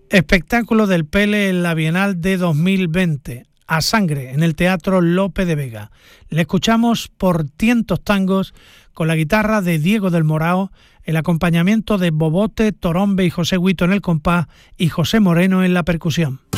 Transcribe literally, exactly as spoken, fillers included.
Espectáculo del Pele en la Bienal de dos mil veinte. A sangre en el Teatro Lope de Vega. Le escuchamos por Tientos Tangos con la guitarra de Diego del Morao, el acompañamiento de Bobote, Torombe y José Huito en el compás y José Moreno en la percusión.